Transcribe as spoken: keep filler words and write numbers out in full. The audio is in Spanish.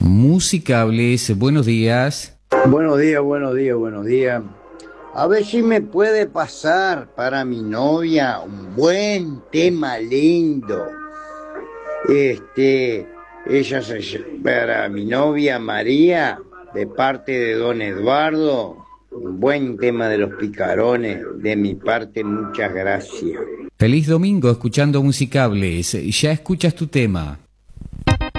Musicables, buenos días. Buenos días, buenos días, buenos días. A ver si me puede pasar para mi novia un buen tema lindo. Este, ella se para mi novia María, de parte de don Eduardo, un buen tema de los Picarones, de mi parte, muchas gracias. Feliz domingo escuchando Musicables. Ya escuchas tu tema.